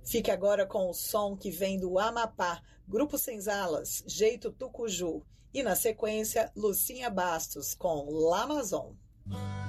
Fique agora com o som que vem do Amapá, Grupo Senzalas, Jeito Tucuju. E na sequência, Lucinha Bastos com Lamazon.